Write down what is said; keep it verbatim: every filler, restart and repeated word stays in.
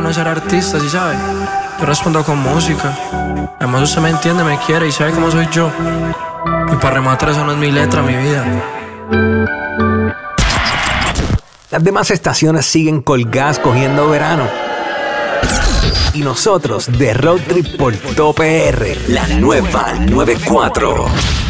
no ser artista, ¿sí sabes? Yo respondo con música. Además usted me entiende, me quiere y sabe cómo soy yo. Y para rematar, eso no es mi letra, mi vida. Las demás estaciones siguen colgadas cogiendo verano. Y nosotros de Road Trip por Top P R, la nueva noventa y cuatro.